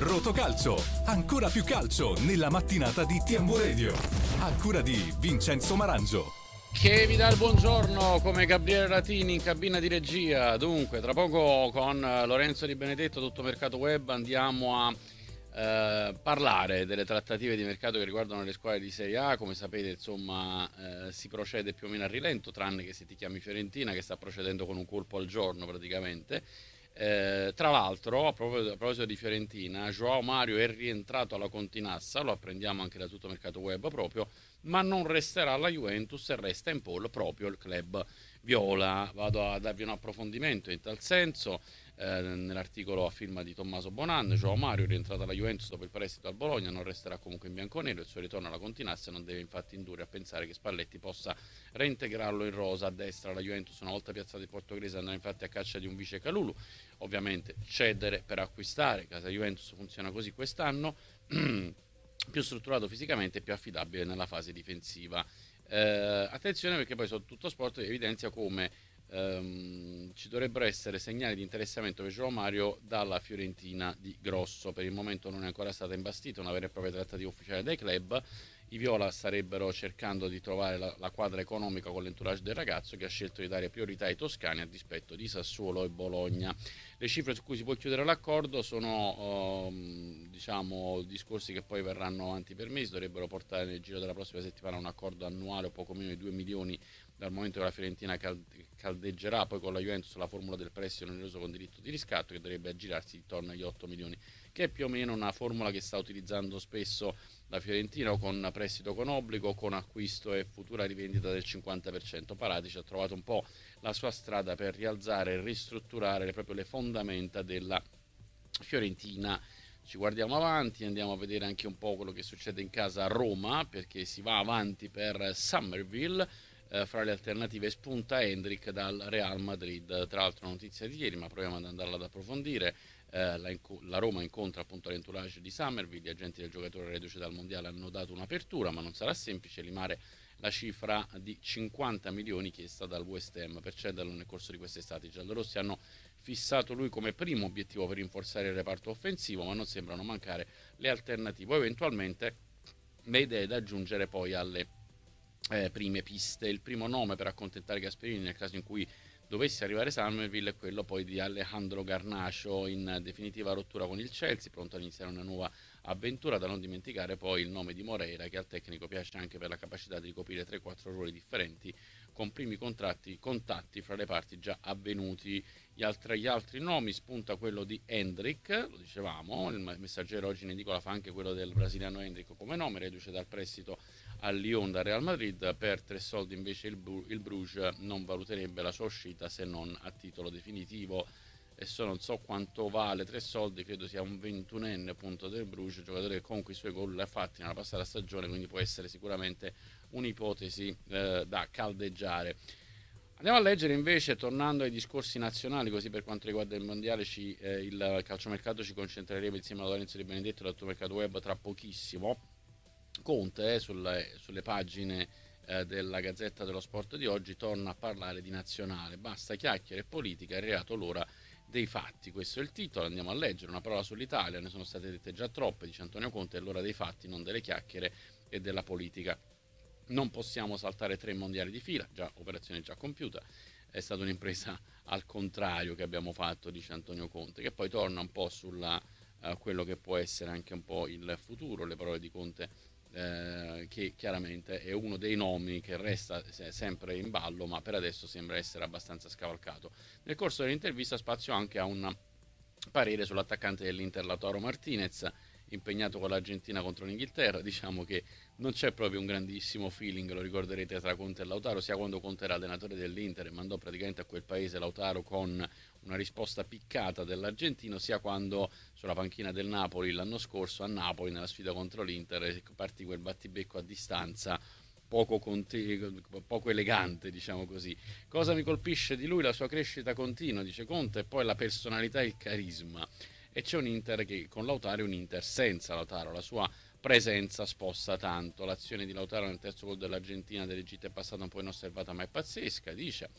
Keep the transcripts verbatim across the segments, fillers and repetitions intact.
Rotocalcio, ancora più calcio nella mattinata di T M V Radio, a cura di Vincenzo Marangio. Che vi dà il buongiorno come Gabriele Ratini in cabina di regia. Dunque, tra poco con Lorenzo Di Benedetto, tutto mercato web, andiamo a eh, parlare delle trattative di mercato che riguardano le squadre di Serie A. Come sapete, insomma, eh, si procede più o meno a rilento, tranne che se ti chiami Fiorentina, che sta procedendo con un colpo al giorno praticamente. Eh, tra l'altro, a proposito, a proposito di Fiorentina, João Mario è rientrato alla Continassa, lo apprendiamo anche da tutto mercato web proprio, ma non resterà alla Juventus e resta in pole proprio il club viola. Vado a darvi un approfondimento in tal senso eh, nell'articolo a firma di Tommaso Bonan. João Mario, rientrato alla Juventus dopo il prestito al Bologna, non resterà comunque in bianconero. Il suo ritorno alla Continassa non deve infatti indurre a pensare che Spalletti possa reintegrarlo in rosa. A destra la Juventus, una volta piazzata il portoghese, andrà infatti a caccia di un vice Calulu. Ovviamente cedere per acquistare, casa Juventus funziona così quest'anno. Più strutturato fisicamente e più affidabile nella fase difensiva. Eh, attenzione, perché poi su Tutto Sport evidenzia come ehm, ci dovrebbero essere segnali di interessamento per João Mario dalla Fiorentina di grosso. Per il momento non è ancora stata imbastita una vera e propria trattativa ufficiale dai club. I viola starebbero cercando di trovare la, la quadra economica con l'entourage del ragazzo, che ha scelto di dare priorità ai toscani a dispetto di Sassuolo e Bologna. Le cifre su cui si può chiudere l'accordo sono um, diciamo discorsi che poi verranno avanti per mesi, dovrebbero portare nel giro della prossima settimana un accordo annuale o poco meno di due milioni, dal momento che la Fiorentina caldeggerà poi con la Juventus la formula del prestito oneroso con diritto di riscatto, che dovrebbe aggirarsi intorno agli otto milioni, che è più o meno una formula che sta utilizzando spesso la Fiorentina, o con prestito con obbligo, o con acquisto e futura rivendita del cinquanta per cento. Paratici ha trovato un po' la sua strada per rialzare e ristrutturare proprio le fondamenta della Fiorentina. Ci guardiamo avanti, andiamo a vedere anche un po' quello che succede in casa a Roma, perché si va avanti per Summerville. Eh, fra le alternative spunta Hendrick dal Real Madrid. Tra l'altro notizia di ieri, ma proviamo ad andarla ad approfondire. Eh, la, la Roma incontra appunto l'entourage di Summerville. Gli agenti del giocatore reduce dal mondiale hanno dato un'apertura, ma non sarà semplice limare la cifra di cinquanta milioni chiesta dal West Ham per cederlo nel corso di quest'estate. I giallorossi hanno fissato lui come primo obiettivo per rinforzare il reparto offensivo, ma non sembrano mancare le alternative o eventualmente le idee da aggiungere poi alle eh, prime piste. Il primo nome per accontentare Gasperini nel caso in cui dovesse arrivare Summerville è quello poi di Alejandro Garnacho, in definitiva rottura con il Chelsea, pronto ad iniziare una nuova avventura. Da non dimenticare poi il nome di Moreira, che al tecnico piace anche per la capacità di ricoprire tre quattro ruoli differenti, con primi contratti, contatti fra le parti già avvenuti. Gli altri, gli altri nomi spunta quello di Hendrick, lo dicevamo, il Messaggero oggi in edicola fa anche quello del brasiliano Hendrick come nome, reduce dal prestito al Lyon da Real Madrid. Per tre soldi invece il, Bru- il Bruges non valuterebbe la sua uscita se non a titolo definitivo. Adesso non so quanto vale tre soldi, credo sia un ventunenne appunto del Bruges, giocatore che comunque i suoi gol li ha fatti nella passata stagione, quindi può essere sicuramente un'ipotesi eh, da caldeggiare. Andiamo a leggere invece, tornando ai discorsi nazionali, così per quanto riguarda il mondiale ci, eh, il calciomercato ci concentreremo insieme a Lorenzo Di Benedetto dal tuo mercato web tra pochissimo. Conte eh, sulle, sulle pagine eh, della Gazzetta dello Sport di oggi torna a parlare di nazionale, basta chiacchiere e politica, è arrivato l'ora dei fatti, questo è il titolo. Andiamo a leggere. Una parola sull'Italia, ne sono state dette già troppe, dice Antonio Conte, è l'ora dei fatti, non delle chiacchiere e della politica. Non possiamo saltare tre mondiali di fila, già operazione già compiuta, è stata un'impresa al contrario che abbiamo fatto, dice Antonio Conte, che poi torna un po' sulla uh, quello che può essere anche un po' il futuro. Le parole di Conte, eh, che chiaramente è uno dei nomi che resta sempre in ballo, ma per adesso sembra essere abbastanza scavalcato. Nel corso dell'intervista spazio anche a un parere sull'attaccante dell'Inter Lautaro Martinez, impegnato con l'Argentina contro l'Inghilterra. Diciamo che non c'è proprio un grandissimo feeling, lo ricorderete, tra Conte e Lautaro, sia quando Conte era allenatore dell'Inter e mandò praticamente a quel paese Lautaro con una risposta piccata dell'argentino, sia quando sulla panchina del Napoli l'anno scorso a Napoli nella sfida contro l'Inter partì quel battibecco a distanza poco, conte- poco elegante, diciamo così. Cosa mi colpisce di lui? La sua crescita continua, dice Conte, e poi la personalità e il carisma. E c'è un Inter che con Lautaro è un Inter senza Lautaro, la sua presenza sposta tanto. L'azione di Lautaro nel terzo gol dell'Argentina dell'Egitto è passata un po' inosservata, ma è pazzesca, dice.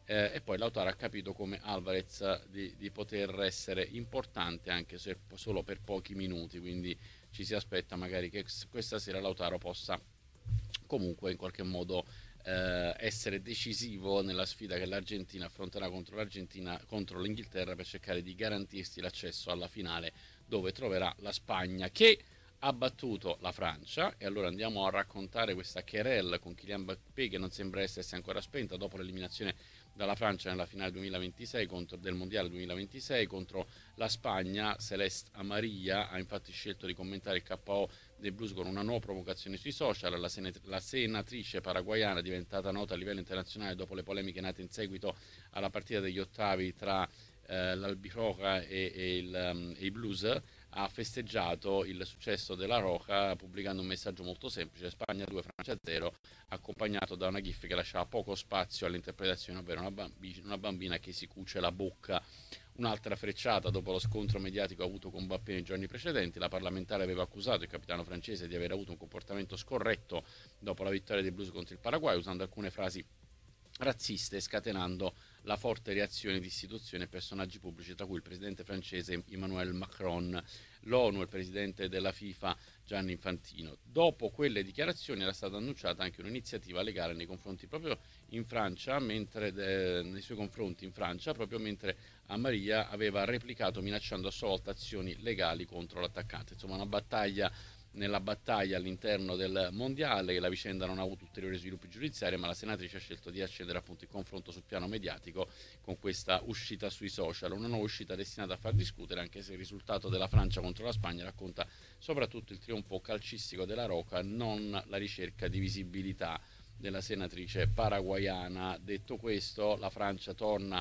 eh, e poi Lautaro ha capito come Alvarez di, di poter essere importante anche se solo per pochi minuti, quindi ci si aspetta magari che questa sera Lautaro possa comunque in qualche modo eh, essere decisivo nella sfida che l'Argentina affronterà contro l'Argentina contro l'Inghilterra per cercare di garantirsi l'accesso alla finale, dove troverà la Spagna che ha battuto la Francia. E allora andiamo a raccontare questa querelle con Kylian Mbappé, che non sembra essersi ancora spenta dopo l'eliminazione dalla Francia nella finale duemilaventisei contro, del mondiale duemilaventisei contro la Spagna. Celeste Amarilla ha infatti scelto di commentare il K O dei Blues con una nuova provocazione sui social. La, senat- la senatrice paraguayana, diventata nota a livello internazionale dopo le polemiche nate in seguito alla partita degli ottavi tra eh, l'Albiroja e, e, il, um, e i Blues, ha festeggiato il successo della Roja pubblicando un messaggio molto semplice: Spagna due, Francia zero, accompagnato da una gif che lasciava poco spazio all'interpretazione, ovvero una, bambi- una bambina che si cuce la bocca. Un'altra frecciata dopo lo scontro mediatico avuto con Mbappé nei giorni precedenti. La parlamentare aveva accusato il capitano francese di aver avuto un comportamento scorretto dopo la vittoria dei Blues contro il Paraguay, usando alcune frasi razziste, scatenando la forte reazione di istituzioni e personaggi pubblici, tra cui il presidente francese Emmanuel Macron, l'ONU e il presidente della FIFA Gianni Infantino. Dopo quelle dichiarazioni era stata annunciata anche un'iniziativa legale nei confronti proprio in Francia, mentre de, nei suoi confronti in Francia, proprio mentre Amarilla aveva replicato minacciando a sua volta azioni legali contro l'attaccante. Insomma, una battaglia nella battaglia all'interno del mondiale, che la vicenda non ha avuto ulteriori sviluppi giudiziari, ma la senatrice ha scelto di accendere appunto il confronto sul piano mediatico con questa uscita sui social, una nuova uscita destinata a far discutere, anche se il risultato della Francia contro la Spagna racconta soprattutto il trionfo calcistico della Roca, non la ricerca di visibilità della senatrice paraguayana. Detto questo, la Francia torna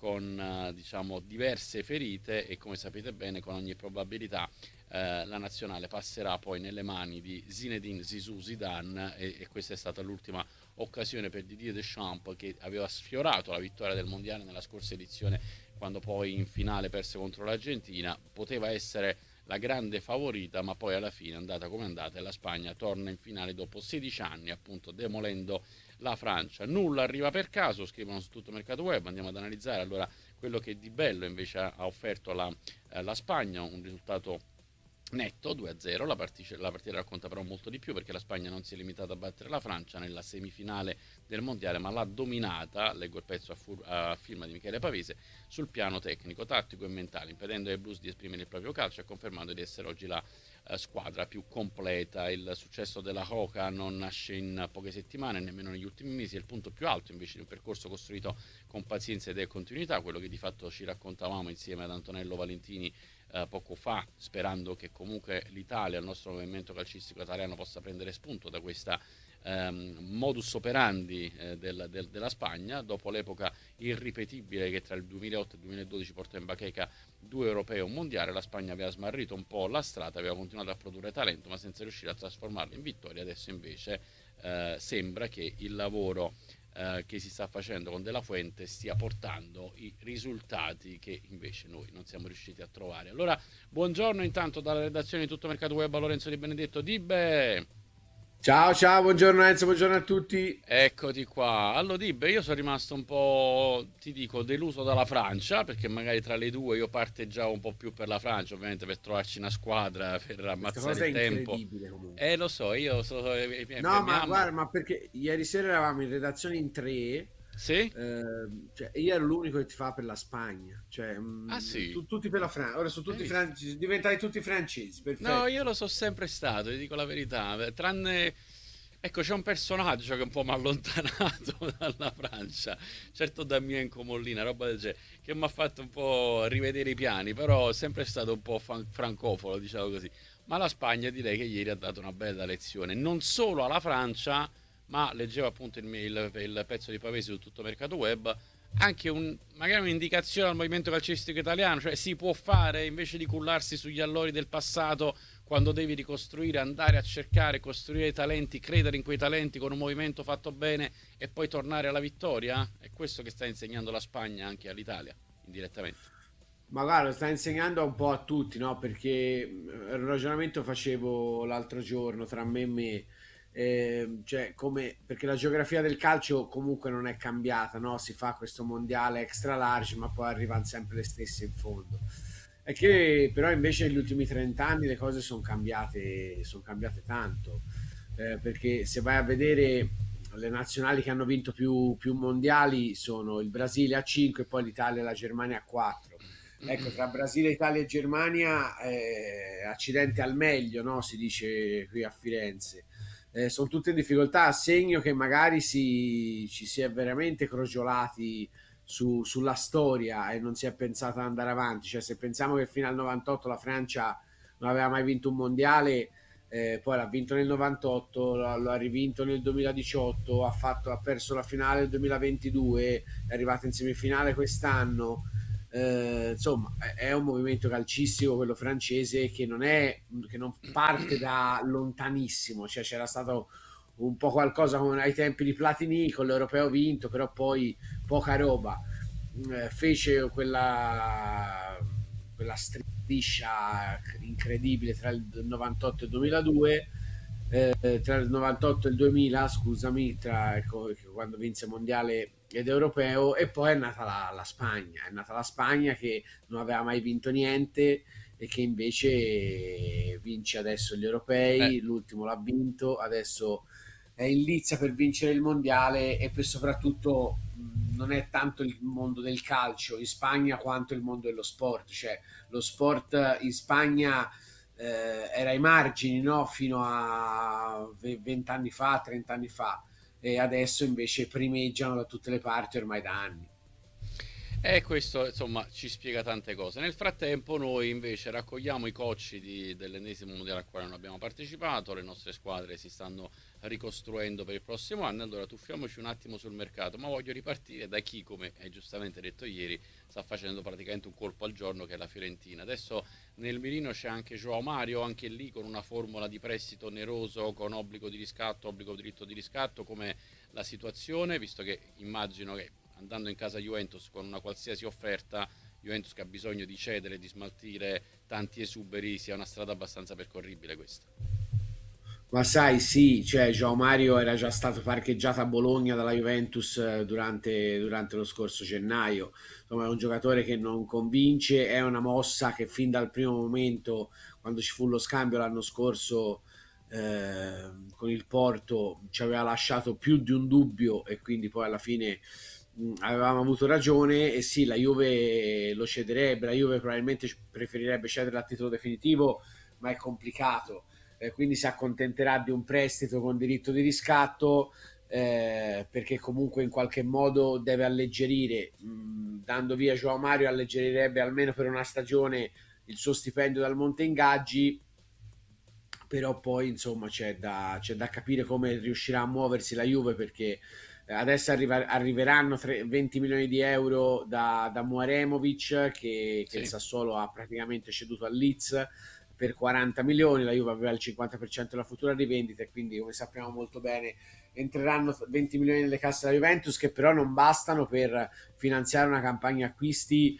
con diciamo diverse ferite e, come sapete bene, con ogni probabilità eh, la nazionale passerà poi nelle mani di Zinedine Zizou Zidane, e, e questa è stata l'ultima occasione per Didier Deschamps, che aveva sfiorato la vittoria del mondiale nella scorsa edizione quando poi in finale perse contro l'Argentina. Poteva essere la grande favorita, ma poi alla fine è andata come è andata e la Spagna torna in finale dopo sedici anni, appunto demolendo la Francia. Nulla arriva per caso, scrivono su Tutto Mercato Web. Andiamo ad analizzare allora quello che di bello invece ha offerto la, eh, la Spagna, un risultato netto due a zero. La, partic- la partita racconta però molto di più, perché la Spagna non si è limitata a battere la Francia nella semifinale del mondiale, ma l'ha dominata, leggo il pezzo a, fur- a firma di Michele Pavese, sul piano tecnico, tattico e mentale, impedendo ai Blues di esprimere il proprio calcio e confermando di essere oggi la eh, squadra più completa. Il successo della Roca non nasce in poche settimane, nemmeno negli ultimi mesi, è il punto più alto invece di un percorso costruito con pazienza ed continuità, quello che di fatto ci raccontavamo insieme ad Antonello Valentini eh, poco fa, sperando che comunque l'Italia, il nostro movimento calcistico italiano, possa prendere spunto da questa ehm, modus operandi eh, del, del, della Spagna, dopo l'epoca irripetibile che tra il duemilaotto e il duemiladodici portò in bacheca due europei e un mondiale. La Spagna aveva smarrito un po' la strada, aveva continuato a produrre talento ma senza riuscire a trasformarlo in vittoria. Adesso invece eh, sembra che il lavoro eh, che si sta facendo con De La Fuente stia portando i risultati che invece noi non siamo riusciti a trovare. Allora, buongiorno intanto dalla redazione di Tutto Mercato Web a Lorenzo Di Benedetto. Dibbe! Ciao, ciao, buongiorno Enzo, buongiorno a tutti. Eccoti qua. Allora, Dibbe, io sono rimasto un po', ti dico, deluso dalla Francia, perché magari tra le due io parteggiavo un po' più per la Francia, ovviamente per trovarci una squadra, per Questa ammazzare cosa è il tempo. incredibile comunque. Eh, lo so, io so, eh, mi, No, mi ma amo. guarda, ma perché ieri sera eravamo in redazione in tre, Sì? ehm, cioè, e io ero l'unico che ti fa per la Spagna, cioè Ah, mm, sì? tu- tutti per la Francia, ora sono Hai tutti visto? francesi, diventai tutti francesi, No, perfetto. io lo so sempre stato, ti dico la verità. Tranne, ecco, c'è un personaggio che un po' mi ha allontanato dalla Francia, certo Damien Comollina, roba del genere, che mi ha fatto un po' rivedere i piani, però è sempre stato un po' fan- francofolo, diciamo così. Ma la Spagna direi che ieri ha dato una bella lezione, non solo alla Francia, ma leggevo appunto il, il, il pezzo di Pavesi su Tutto Mercato Web, anche un, magari un'indicazione al movimento calcistico italiano, cioè si può fare, invece di cullarsi sugli allori del passato, quando devi ricostruire, andare a cercare, costruire i talenti, credere in quei talenti con un movimento fatto bene e poi tornare alla vittoria. È questo che sta insegnando la Spagna anche all'Italia, indirettamente. Ma guarda, lo sta insegnando un po' a tutti, no? Perché mm, un ragionamento facevo l'altro giorno tra me e me. eh, cioè come, perché la geografia del calcio comunque non è cambiata, no? Si fa questo mondiale extra large, ma poi arrivano sempre le stesse in fondo. È che però invece negli ultimi trenta anni le cose sono cambiate, sono cambiate tanto, eh, perché se vai a vedere le nazionali che hanno vinto più, più mondiali sono il Brasile a cinque e poi l'Italia e la Germania a quattro. Ecco, tra Brasile, Italia e Germania, eh, accidente al meglio, no? Si dice qui a Firenze. Eh, sono tutte in difficoltà, a segno che magari si, ci si è veramente crogiolati su- sulla storia e non si è pensato ad andare avanti. Cioè, se pensiamo che fino al novantotto la Francia non aveva mai vinto un mondiale, eh, poi l'ha vinto nel novantotto, lo, lo ha rivinto nel duemiladiciotto, ha, fatto, ha perso la finale nel duemilaventidue, è arrivato in semifinale quest'anno. Eh, insomma, è, è un movimento calcistico quello francese che non, è, che non parte da lontanissimo, cioè c'era stato un po' qualcosa come ai tempi di Platini con l'Europeo vinto, però poi poca roba. Eh, fece quella, quella striscia incredibile tra il novantotto e il duemiladue, eh, tra il novantotto e il duemila, scusami, tra, ecco, quando vinse mondiale ed europeo, e poi è nata la, la Spagna, è nata la Spagna che non aveva mai vinto niente e che invece vince adesso gli Eh, europei, l'ultimo l'ha vinto, adesso è in lizza per vincere il mondiale e per soprattutto mh, non è tanto il mondo del calcio in Spagna quanto il mondo dello sport, cioè lo sport in Spagna eh, era ai margini, no? Fino a venti anni fa, trenta anni fa, e adesso invece primeggiano da tutte le parti ormai da anni. E questo insomma ci spiega tante cose. Nel frattempo noi invece raccogliamo i cocci di- dell'ennesimo mondiale al quale non abbiamo partecipato, le nostre squadre si stanno ricostruendo per il prossimo anno, allora tuffiamoci un attimo sul mercato, ma voglio ripartire da chi, come hai giustamente detto ieri, sta facendo praticamente un colpo al giorno, che è la Fiorentina. Adesso nel mirino c'è anche Joao Mario, anche lì con una formula di prestito oneroso, con obbligo di riscatto, obbligo diritto di riscatto, come la situazione, visto che immagino che andando in casa Juventus con una qualsiasi offerta, Juventus che ha bisogno di cedere, di smaltire tanti esuberi, sia una strada abbastanza percorribile questa. Ma sai, sì, cioè João Mario era già stato parcheggiato a Bologna dalla Juventus eh, durante, durante lo scorso gennaio. Insomma, è un giocatore che non convince, è una mossa che fin dal primo momento, quando ci fu lo scambio l'anno scorso eh, con il Porto, ci aveva lasciato più di un dubbio e quindi poi alla fine mh, avevamo avuto ragione. E sì, la Juve lo cederebbe, la Juve probabilmente preferirebbe cedere a titolo definitivo, ma è complicato, eh, quindi si accontenterà di un prestito con diritto di riscatto, eh, perché comunque in qualche modo deve alleggerire, mh, dando via Joao Mario alleggerirebbe almeno per una stagione il suo stipendio dal monte ingaggi, però poi insomma c'è da, c'è da capire come riuscirà a muoversi la Juve, perché eh, adesso arriva, arriveranno tre, venti milioni di euro da, da Muaremovic che, che il Sì. Sassuolo ha praticamente ceduto al Leeds per quaranta milioni, la Juve aveva il cinquanta per cento della futura rivendita e quindi come sappiamo molto bene entreranno venti milioni nelle casse della Juventus, che però non bastano per finanziare una campagna acquisti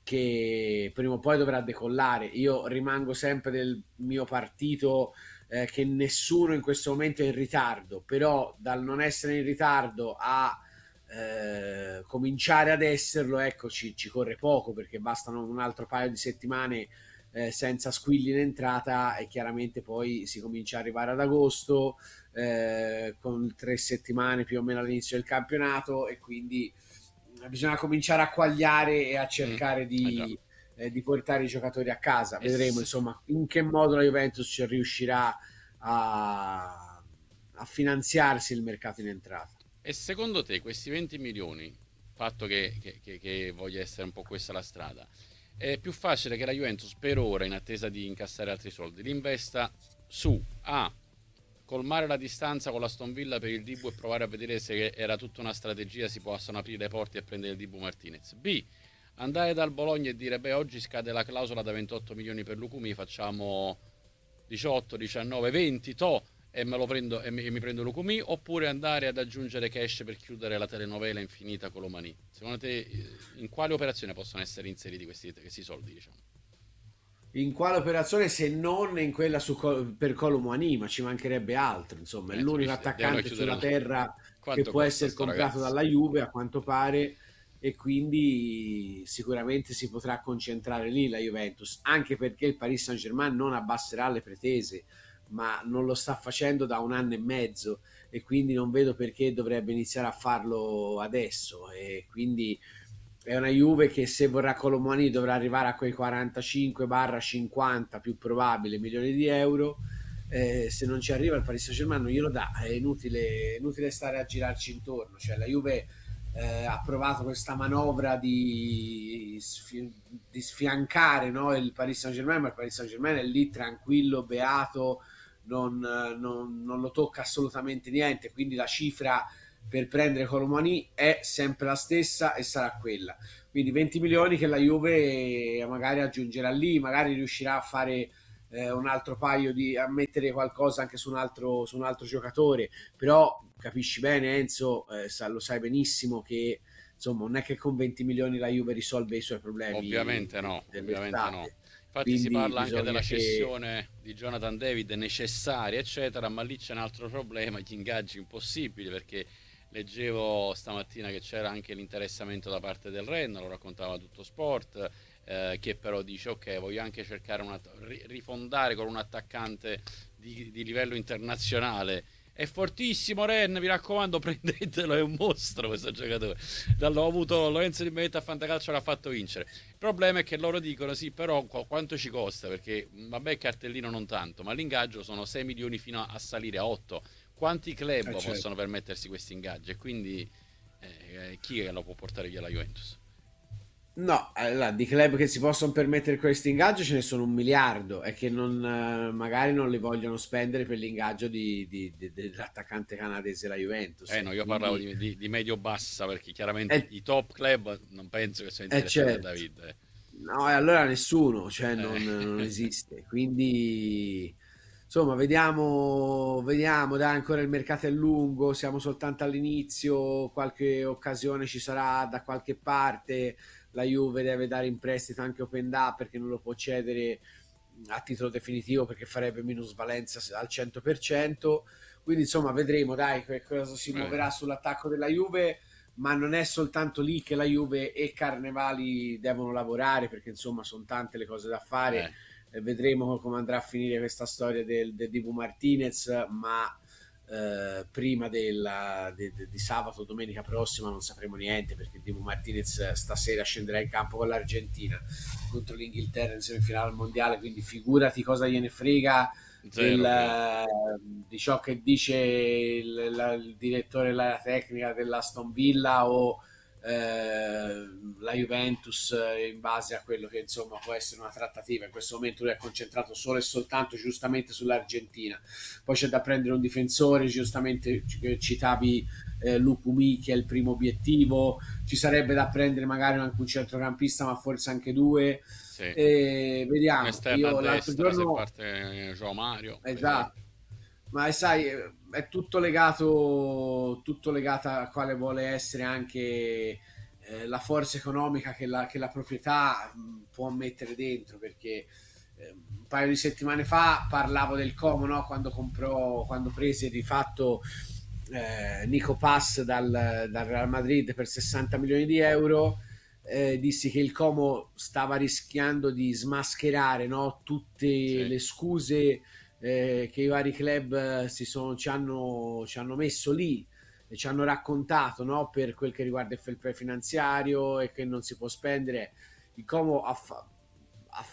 che prima o poi dovrà decollare. Io rimango sempre del mio partito, eh, che nessuno in questo momento è in ritardo, però dal non essere in ritardo a eh, cominciare ad esserlo, ecco, ci, ci corre poco, perché bastano un altro paio di settimane eh, senza squilli in entrata e chiaramente poi si comincia ad arrivare ad agosto, eh, con tre settimane più o meno all'inizio del campionato, e quindi bisogna cominciare a quagliare e a Mm, cercare eh già. di, eh, di portare i giocatori a casa. E Vedremo se- insomma in che modo la Juventus ci riuscirà a, a finanziarsi il mercato in entrata. E secondo te questi venti milioni, fatto che, che- che- che voglia essere un po' questa la strada, è più facile che la Juventus per ora, in attesa di incassare altri soldi, li investa su A, colmare la distanza con la Aston Villa per il Dibu e provare a vedere se era tutta una strategia, si possono aprire le porte e prendere il Dibu Martinez; B, andare dal Bologna e dire beh, oggi scade la clausola da ventotto milioni per Lucumi, facciamo diciotto, diciannove, venti, to, e me lo prendo e mi, e mi prendo Lucumi; oppure andare ad aggiungere cash per chiudere la telenovela infinita con Lomani. Secondo te eh, in quale operazione possono essere inseriti questi, questi soldi, diciamo? In quale operazione se non in quella su Col- per Kolo Muani, ma ci mancherebbe altro, insomma, è Eh, tu l'unico dici, devono attaccante chiudere sulla la... terra che Quanto può costa essere sto comprato ragazzo? dalla Juve a quanto pare, e quindi sicuramente si potrà concentrare lì la Juventus, anche perché il Paris Saint-Germain non abbasserà le pretese, ma non lo sta facendo da un anno e mezzo, e quindi non vedo perché dovrebbe iniziare a farlo adesso, e quindi è una Juve che se vorrà Colomani dovrà arrivare a quei quarantacinque cinquanta più probabile milioni di euro. Eh, se non ci arriva il Paris Saint-Germain non glielo dà, è inutile, inutile stare a girarci intorno, cioè la Juve eh, ha provato questa manovra di, sfi- di sfiancare, no, il Paris Saint-Germain, ma il Paris Saint-Germain è lì tranquillo, beato, non, non, non lo tocca assolutamente niente, quindi la cifra per prendere Colomani è sempre la stessa e sarà quella. Quindi venti milioni che la Juve magari aggiungerà lì, magari riuscirà a fare eh, un altro paio di a mettere qualcosa anche su un altro, su un altro giocatore, però capisci bene Enzo, eh, sa, lo sai benissimo che insomma non è che con venti milioni la Juve risolve i suoi problemi Ovviamente de- no, ovviamente no. dell'estate, Infatti si quindi parla anche bisogna della che cessione di Jonathan David necessaria, eccetera, ma lì c'è un altro problema, gli ingaggi impossibili, perché leggevo stamattina che c'era anche l'interessamento da parte del Rennes, lo raccontava Tutto Sport, eh, che però dice ok, voglio anche cercare una, ri- rifondare con un attaccante di, di livello internazionale. È fortissimo Ren, mi raccomando, prendetelo, è un mostro questo giocatore. L'ho avuto Lorenzo Di Benedetto a Fantacalcio, l'ha fatto vincere. Il problema è che loro dicono sì, però qu- quanto ci costa? Perché mh, vabbè, il cartellino non tanto, ma l'ingaggio sono sei milioni fino a, a salire a otto. Quanti club eh, certo. possono permettersi questi ingaggi? E quindi eh, chi è che lo può portare via la Juventus? No, allora, di club che si possono permettere questo ingaggio ce ne sono un miliardo e che non, eh, magari non li vogliono spendere per l'ingaggio di, di- di- dell'attaccante canadese della Juventus. Eh E no, io parlavo quindi di, di- di medio-bassa, perché chiaramente è, i top club non penso che siano è interessati a certo. David. Eh. No, e allora nessuno, cioè Eh, non, non esiste. Quindi, insomma, vediamo, vediamo, dai, ancora il mercato è lungo, siamo soltanto all'inizio, qualche occasione ci sarà da qualche parte, la Juve deve dare in prestito anche Openda perché non lo può cedere a titolo definitivo perché farebbe minusvalenza al cento per cento. Quindi, insomma, vedremo, dai, che cosa si eh, muoverà sull'attacco della Juve, ma non è soltanto lì che la Juve e Carnevali devono lavorare, perché insomma sono tante le cose da fare. eh. E vedremo come andrà a finire questa storia del, del Dibu Martinez, ma eh, prima della, de, de, di sabato o domenica prossima non sapremo niente, perché Dibu Martinez stasera scenderà in campo con l'Argentina contro l'Inghilterra in semifinale al mondiale, quindi figurati cosa gliene frega del, Zero, zero. di ciò che dice il, la, il direttore della tecnica dell'Aston Villa o eh, la Juventus in base a quello che insomma può essere una trattativa. In questo momento lui è concentrato solo e soltanto giustamente sull'Argentina, poi c'è da prendere un difensore, giustamente citavi eh, Lupumi che è il primo obiettivo, ci sarebbe da prendere magari anche un centrocampista ma forse anche due. Sì. E Un vediamo, esterno a io l'altro destra se giorno parte eh, Joao Mario, per esatto, esempio. ma sai, è tutto legato, tutto legato a quale vuole essere anche eh, la forza economica che la, che la proprietà mh, può mettere dentro, perché eh, un paio di settimane fa parlavo del Como, no? Quando comprò, quando prese di fatto eh, Nico Pass dal, dal Real Madrid per sessanta milioni di euro. Eh, dissi che il Como stava rischiando di smascherare, no? Tutte Sì. le scuse eh, che i vari club eh, si sono, ci, hanno, ci hanno messo lì e ci hanno raccontato, no? Per quel che riguarda il fair play finanziario e che non si può spendere. Il Como ha, fa- ha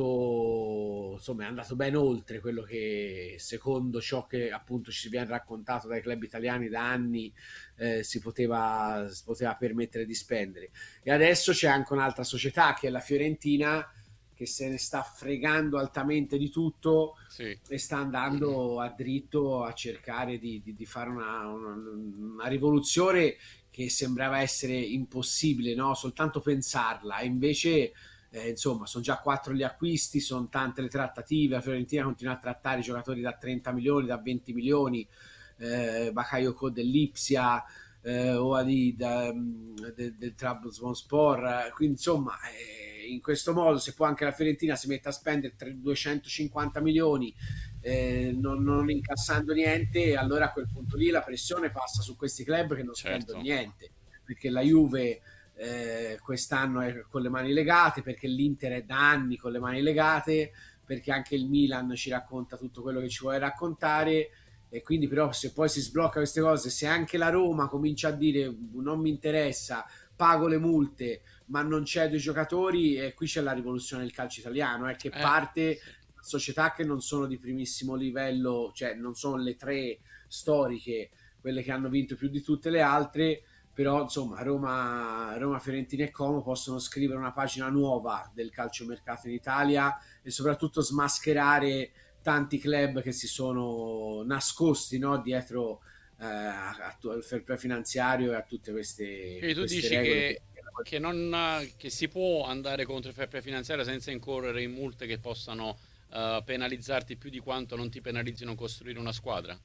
fatto, insomma, è andato ben oltre quello che, secondo ciò che appunto ci viene raccontato dai club italiani da anni, eh, si poteva, si poteva permettere di spendere. E adesso c'è anche un'altra società che è la Fiorentina, che se ne sta fregando altamente di tutto Sì. e sta andando a dritto a cercare di, di, di fare una, una, una rivoluzione che sembrava essere impossibile, no? Soltanto pensarla, e invece eh, insomma sono già quattro gli acquisti, sono tante le trattative, la Fiorentina continua a trattare i giocatori da trenta milioni, da venti milioni, eh, Bakayoko dell'Ipsia, eh, o di, da, del, del Trabzonspor, quindi insomma eh, in questo modo, se poi anche la Fiorentina si mette a spendere duecentocinquanta milioni eh, non, non incassando niente, allora a quel punto lì la pressione passa su questi club che non certo. spendono niente, perché la Juve eh, quest'anno è con le mani legate, perché l'Inter è da anni con le mani legate, perché anche il Milan ci racconta tutto quello che ci vuole raccontare. E quindi però se poi si sblocca queste cose, se anche la Roma comincia a dire non mi interessa, pago le multe ma non cedo i giocatori, e qui c'è la rivoluzione del calcio italiano, è eh, che Eh, parte sì. società che non sono di primissimo livello, cioè non sono le tre storiche, quelle che hanno vinto più di tutte le altre, però insomma Roma, Roma, Fiorentina e Como possono scrivere una pagina nuova del calciomercato in Italia e soprattutto smascherare tanti club che si sono nascosti, no, dietro eh, al fair play finanziario e a tutte queste, Quindi tu queste dici regole che... che, che, non, che si può andare contro il fair play finanziario senza incorrere in multe che possano uh, penalizzarti più di quanto non ti penalizzino costruire una squadra?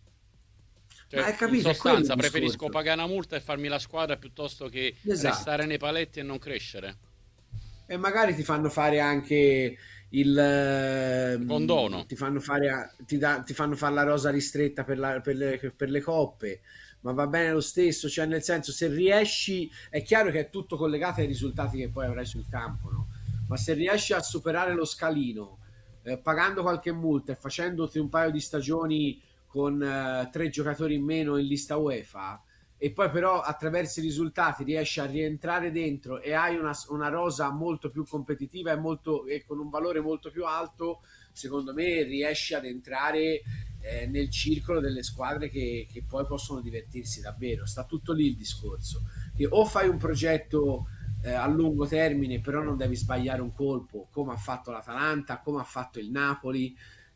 Ma Cioè, hai in capito, è quello il sostanza, preferisco discorso. pagare una multa e farmi la squadra piuttosto che restare Esatto. nei paletti e non crescere. E magari ti fanno fare anche il Un ehm, condono. ti fanno fare ti, da- ti fanno fare la rosa ristretta per, la- per le, per le coppe, ma va bene lo stesso, cioè nel senso, se riesci, è chiaro che è tutto collegato ai risultati che poi avrai sul campo, no? Ma se riesci a superare lo scalino eh, pagando qualche multa e facendoti un paio di stagioni con eh, tre giocatori in meno in lista UEFA, e poi però attraverso i risultati riesci a rientrare dentro e hai una, una rosa molto più competitiva e, molto, e con un valore molto più alto, secondo me riesci ad entrare eh, nel circolo delle squadre che, che poi possono divertirsi davvero. Sta tutto lì il discorso, che o fai un progetto eh, a lungo termine, però non devi sbagliare un colpo, come ha fatto l'Atalanta, come ha fatto il Napoli,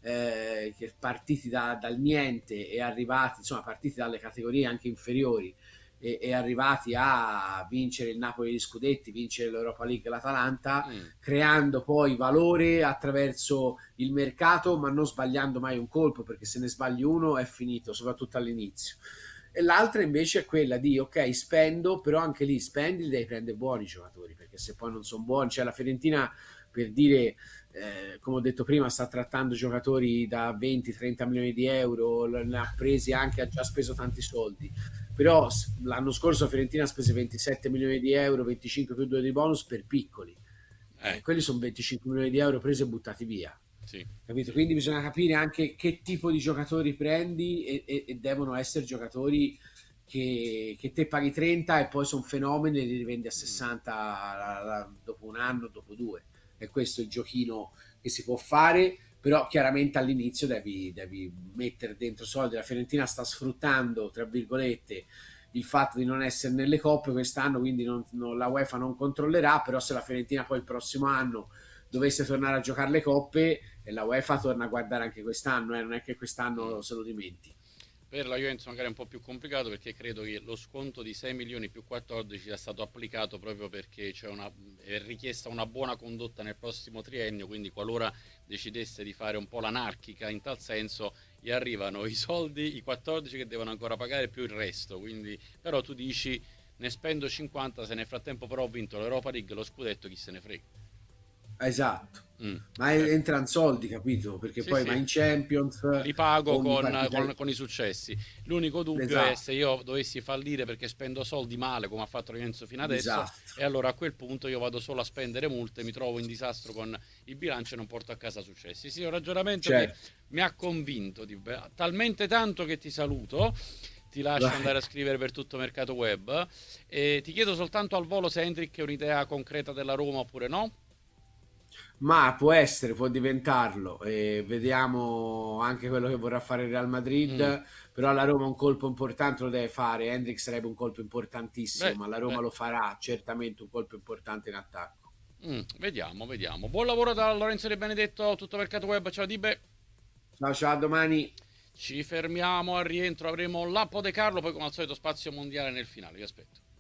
eh, che partiti da, dal niente e arrivati, insomma, partiti dalle categorie anche inferiori e, e arrivati a vincere il Napoli di Scudetti, vincere l'Europa League, l'Atalanta, Mm. creando poi valore attraverso il mercato, ma non sbagliando mai un colpo, perché se ne sbagli uno è finito, soprattutto all'inizio. E l'altra invece è quella di ok, spendo, però anche lì spendi, devi prendere buoni giocatori, perché se poi non sono buoni, cioè la Fiorentina, per dire, eh, come ho detto prima, sta trattando giocatori da venti trenta milioni di euro, ne ha presi anche, ha già speso tanti soldi, però l'anno scorso la Fiorentina ha speso ventisette milioni di euro, venticinque più due di bonus per piccoli, Eh, eh, quelli sono venticinque milioni di euro presi e buttati via, sì. capito? Quindi bisogna capire anche che tipo di giocatori prendi e, e, e devono essere giocatori che, che te paghi trenta e poi sono fenomeni e li rivendi a Mm. sessanta la, la, dopo un anno, dopo due. E questo è il giochino che si può fare, però chiaramente all'inizio devi, devi mettere dentro soldi. La Fiorentina sta sfruttando, tra virgolette, il fatto di non essere nelle coppe quest'anno, quindi non, non, la UEFA non controllerà, però se la Fiorentina poi il prossimo anno dovesse tornare a giocare le coppe, e la UEFA torna a guardare anche quest'anno, eh, non è che quest'anno Mm. se lo dimentichi. Per la Juventus magari è un po' più complicato perché credo che lo sconto di sei milioni più quattordici sia stato applicato proprio perché c'è una, è richiesta una buona condotta nel prossimo triennio, quindi qualora decidesse di fare un po' l'anarchica in tal senso, gli arrivano i soldi, i quattordici che devono ancora pagare più il resto, quindi però tu dici ne spendo cinquanta, se nel frattempo però ho vinto l'Europa League, lo scudetto, chi se ne frega. Esatto, Mm, ma certo. entrano soldi, capito? Perché Sì, poi va sì, in Champions, li pago ogni con, partita... con- con i successi. L'unico dubbio è Esatto, se io dovessi fallire perché spendo soldi male, come ha fatto Lorenzo fino adesso, esatto. e allora a quel punto io vado solo a spendere multe, mi trovo in disastro con il bilancio e non porto a casa successi. Sì, è un ragionamento che Certo. mi ha convinto di- talmente tanto che ti saluto. Ti lascio Vai. andare a scrivere per tutto Mercato Web e ti chiedo soltanto al volo se Hendrik è un'idea concreta della Roma oppure no. Ma può essere, può diventarlo. E vediamo anche quello che vorrà fare il Real Mm, Madrid. Però la Roma un colpo importante lo deve fare. Hendrik sarebbe un colpo importantissimo, beh, ma la Roma beh. lo farà certamente un colpo importante in attacco. Mm, vediamo, vediamo. Buon lavoro da Lorenzo Di Benedetto, tutto Mercato Web. Ciao Dibe. Ciao, ciao, a domani. Ci fermiamo al rientro, avremo Lappo De Carlo, poi come al solito spazio mondiale nel finale, vi aspetto.